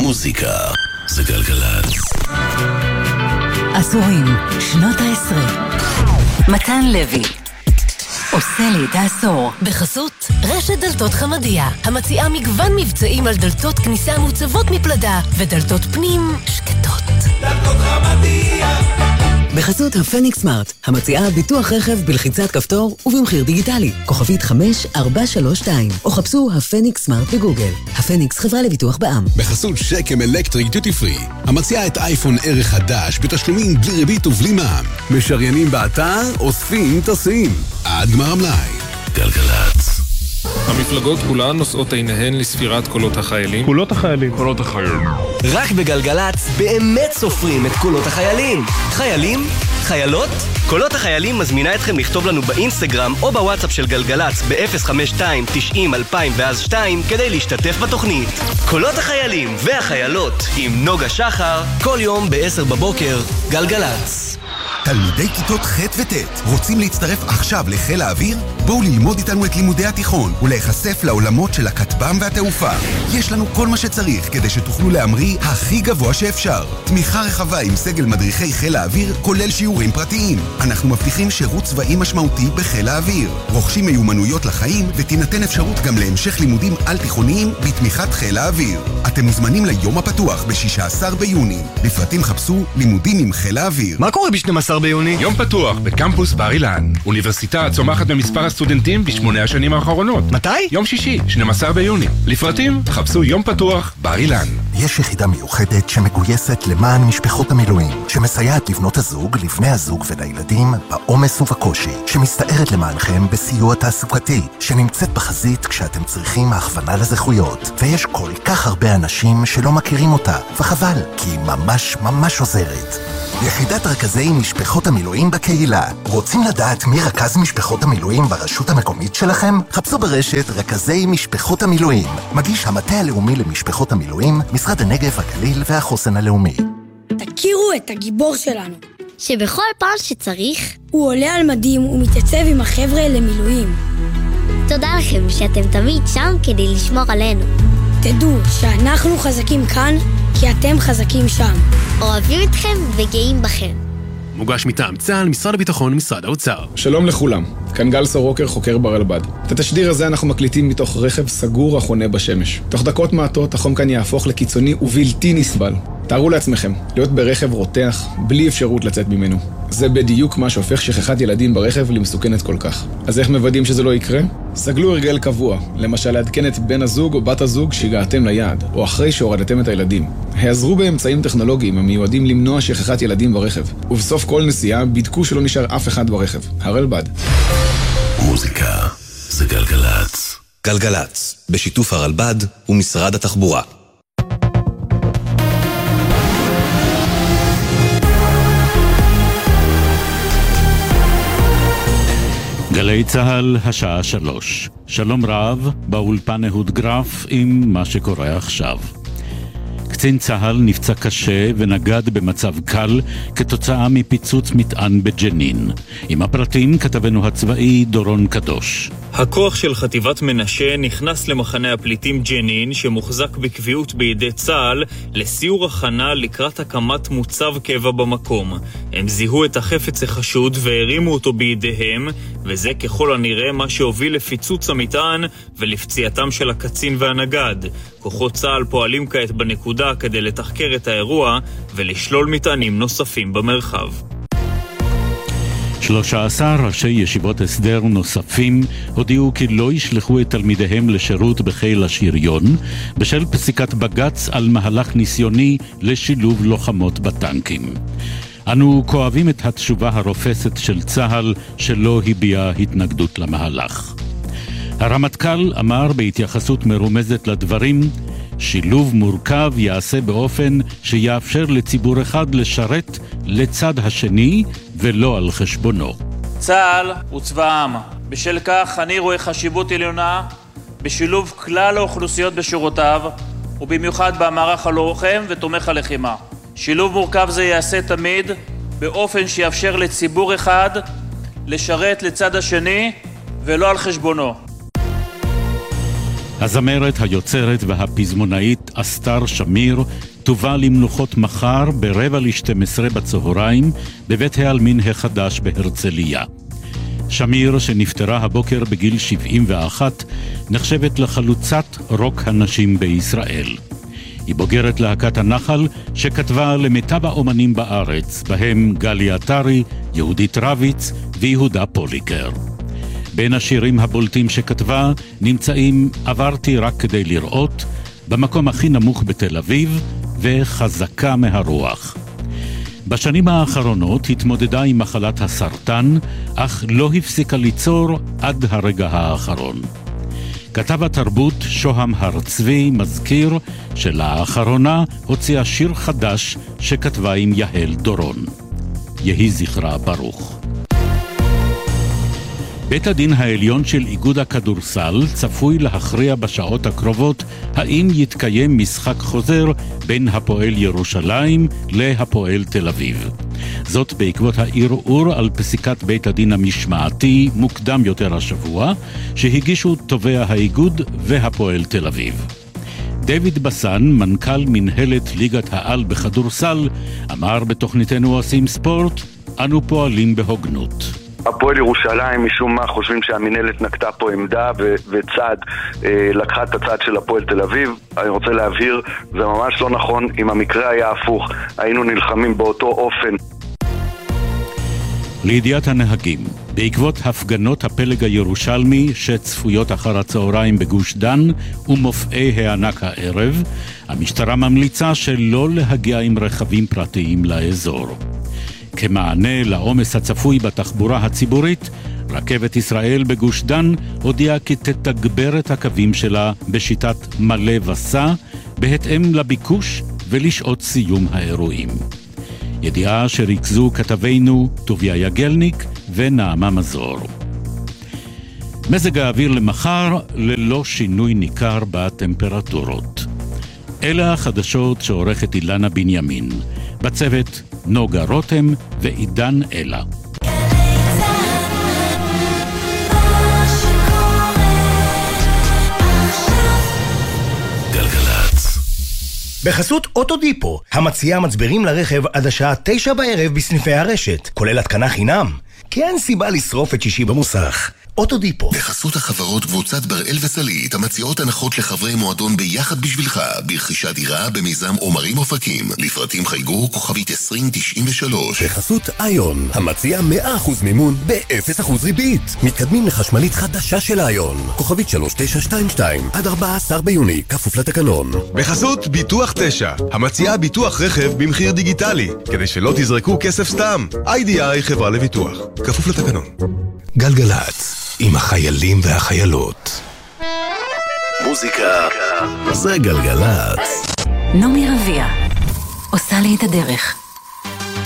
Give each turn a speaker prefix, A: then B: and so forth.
A: מוזיקה זה גלגלצ.
B: עשורים, שנות ה-10. מתן לוי עושה לי את העשור. בחסות רשת דלתות חמדיה, המציעה מגוון מבצעים על דלתות כניסה מוצבות מפלדה ודלתות פנים שקטות.
C: דלתות חמדיה.
B: בחסות הפניקס סמארט, המציעה ביטוח רכב בלחיצת כפתור ובמחיר דיגיטלי. כוכבית 5432, או חפשו הפניקס סמארט בגוגל. הפניקס חברה לביטוח בע"מ.
A: בחסות שקם אלקטריק דיוטי פרי, המציעה את אייפון ערך חדש בתשלומים בלי ריבית ובלי מע"מ. משריינים באתר, אוספים, טסים. עד גמר המלאי. גלגלצ.
D: המפלגות כולן נושאות עיניהן לספירת קולות החיילים.
E: קולות החיילים.
D: קולות החיילים.
F: רק בגלגלצ באמת סופרים את קולות החיילים. חיילים? חיילות? קולות החיילים מזמינה אתכם לכתוב לנו באינסטגרם או בוואטסאפ של גלגלצ ב-052-90-2002 כדי להשתתף בתוכנית. קולות החיילים והחיילות עם נוגה שחר, כל יום ב-10 בבוקר, גלגלצ.
G: תלמידי כיתות ח' וט' רוצים להצטרף עכשיו לחיל האוויר? בואו ללמוד איתנו את לימודי התיכון ולהיחשף לעולמות של הכטב"ם והתעופה. יש לנו כל מה שצריך כדי שתוכלו להמריא הכי גבוה שאפשר. תמיכה רחבה עם סגל מדריכי חיל האוויר, כולל שיעורים פרטיים. אנחנו מבטיחים שירות צבאי משמעותי בחיל האוויר. רוכשים מיומנויות לחיים ותינתן אפשרות גם להמשך לימודים על תיכוניים בתמיכת חיל האוויר. אתם מוזמנים ליום הפתוח ב-16 ביוני. לפרטים חפשו לימודים עם חיל האוויר.
H: מה קורה ב-12 ביוני?
I: יום פתוח בקמפוס בר אילן. אוניברסיטה צומחת במספר הסטודנטים ב8 השנים האחרונות.
H: מתי?
I: יום שישי, 12 ביוני. לפרטים חפשו יום פתוח בר אילן.
G: יש יחידה מיוחדת שמגויסת למען משפחות המילואים, שמסייעת לבנות הזוג, לבני הזוג ולילדים בעומס ובקושי, שמסתערת למענכם בסיוע תעסוקתי, שנמצאת בחזית כשאתם צריכים הכוונה לזכויות. ויש כל כך הרבה אנשים שלא מכירים אותה, וחבל, כי היא ממש ממש עוזרת. יחידת רכזי משפחות המילואים בקהילה. רוצים לדעת מי רכז משפחות המילואים ברשות המקומית שלכם? חפשו ברשת רכזי משפחות המילואים. מגיש המטה הלאומי למשפחות המילואים, משרד הנגב, הגליל והחוסן הלאומי.
J: תכירו את הגיבור שלנו,
K: שבכל פעם שצריך
J: הוא עולה על מדים ומתייצב עם החבר'ה למילואים.
K: תודה לכם שאתם תמיד שם כדי לשמור עלינו.
J: תדעו שאנחנו חזקים כאן כי אתם חזקים שם.
K: אוהבים אתכם וגאים בכם.
L: מוגש מטעם צה"ל, משרד הביטחון, משרד האוצר.
D: שלום לכולם, כאן גל סורוקר, חוקר ברלב"ד. את התשדיר הזה אנחנו מקליטים מתוך רכב סגור החונה בשמש. תוך דקות מעטות החום כאן יהפוך לקיצוני ובלתי נסבל. תארו לעצמכם, להיות ברכב רותח בלי אפשרות לצאת ממנו. זה בדיוק מה שהופך שכחת ילדים ברכב למסוכנת כל כך. אז איך מוודאים שזה לא יקרה? סגלו הרגל קבוע, למשל לעדכן את בן הזוג או בת הזוג שהגעתם ליעד, או אחרי שהורדתם את הילדים. העזרו באמצעים טכנולוגיים המיועדים למנוע שכחת ילדים ברכב, ובסוף כל נסיעה בדקו שלא נשאר אף אחד ברכב. הרלב"ד.
A: מוזיקה זה גלגלצ.
F: גלגלצ, בשיתוף הרלב"ד ומשרד התחבורה.
M: גלי צהל, השעה 3. שלום רב, באולפן אהוד גרף עם מה שקורה עכשיו. קצין צהל נפצע קשה ונגד במצב קל כתוצאה מפיצוץ מטען בג'נין. עם הפרטים כתבנו הצבאי דורון קדוש.
N: הכוח של חטיבת מנשה נכנס למחנה הפליטים ג'נין שמוחזק בקביעות בידי צהל לסיור הכנה לקראת הקמת מוצב קבע במקום. הם זיהו את החפץ החשוד והרימו אותו בידיהם, וזה ככל הנראה מה שהוביל לפיצוץ המטען ולפציעתם של הקצין והנגד. כוחות צהל פועלים כעת בנקודה כדי לתחקר את האירוע ולשלול מטענים נוספים במרחב.
M: 13 ראשי ישיבות הסדר נוספים הודיעו כי לא ישלחו את תלמידיהם לשירות בחיל השריון בשל פסיקת בג"ץ על מהלך ניסיוני לשילוב לוחמות בטנקים. אנו כואבים את התשובה הרופסת של צהל שלא הביע התנגדות למהלך. הרמטכ"ל אמר בהתייחסות מרומזת לדברים, שילוב מורכב יעשה באופן שיאפשר לציבור אחד לשרת לצד השני ולא על חשבונו.
N: צה"ל הוא צבא העם. בשל כך אני רואה חשיבות עליונה בשילוב כלל האוכלוסיות בשורותיו, ובמיוחד במערך הלוחם ותומך הלחימה. שילוב מורכב זה יעשה תמיד באופן שיאפשר לציבור אחד לשרת לצד השני ולא על חשבונו.
M: הזמרת, היוצרת והפזמונאית אסתר שמיר תובא למנוחות מחר ב11:45 בצהריים בבית העלמין החדש בהרצליה. שמיר, שנפטרה הבוקר בגיל 71, נחשבת לחלוצת רוק הנשים בישראל. היא בוגרת להקת הנחל שכתבה למיטב האומנים בארץ, בהם גלי עטרי, יהודית רביץ ויהודה פוליקר. בין השירים הבולטים שכתבה נמצאים עברתי רק כדי לראות, במקום הכי נמוך בתל אביב וחזקה מהרוח. בשנים האחרונות התמודדה עם מחלת הסרטן, אך לא הפסיקה ליצור עד הרגע האחרון. כתב התרבות שוהם הר צבי מזכיר שלאחרונה הוציאה שיר חדש שכתבה עם יהל דורון. יהי זכרה ברוך. בית הדין העליון של איגוד הכדורסל צפוי להכריע בשעות הקרובות האם יתקיים משחק חוזר בין הפועל ירושלים להפועל תל אביב. זאת בעקבות הערעור על פסיקת בית הדין המשמעתי מוקדם יותר השבוע, שהגישו תובע האיגוד והפועל תל אביב. דוד בסן, מנכ"ל מנהלת ליגת העל בכדורסל, אמר בתוכניתנו עושים ספורט, אנו פועלים בהוגנות.
E: הפועל ירושלים משום מה חושבים שהמנהלת נקטה פה עמדה וצד, לקחה את הצד של הפועל תל אביב. אני רוצה להבהיר, זה ממש לא נכון. אם המקרה היה הפוך, היינו נלחמים באותו אופן.
M: לידיעת הנהגים, בעקבות הפגנות הפלג הירושלמי שצפויות אחר הצהריים בגוש דן ומופעי הענק הערב, המשטרה ממליצה שלא להגיע עם רכבים פרטיים לאזור. כמענה לעומס הצפוי בתחבורה הציבורית, רכבת ישראל בגוש דן הודיעה כי תתגבר את הקווים שלה בשיטת מלא וסע, בהתאם לביקוש ולשעות סיום האירועים. ידיעה שריכזו כתבינו טוביה יגלניק ונעמה מזור. מזג האוויר למחר ללא שינוי ניכר בטמפרטורות. אלה החדשות שעורכת אילנה בנימין. בצוות נוגה רותם ועידן אלה.
H: גלגלצ. בחסות אוטודיפו, המציעה מצברים לרכב עד השעה 9 בערב בסניפי הרשת, כולל התקנה חינם. כי אין סיבה לשרוף את שישי במוסך. אוטודיפו.
O: בחסות החברות קבוצת בראל וסלית, המציעות הנחות לחברי מועדון ביחד בשבילך, ברכישת דירה במיזם עומרים אופקים. לפרטים חייגו כוכבית 2093.
P: בחסות איון, המציעה 100% מימון ב-0% ריבית. מתקדמים לחשמלית חדשה של איון. כוכבית 3922 עד 14 ביוני, כפוף לתקנון.
Q: בחסות ביטוח 9, המציעה ביטוח רכב במחיר דיגיטלי, כדי שלא תזרקו כסף סתם. IDI חברה לביטוח, כפוף לתקנון.
P: גלגלצ, עם החיילים והחיילות. מוזיקה זה גלגלצ.
B: נעמי רביע עושה לי את הדרך.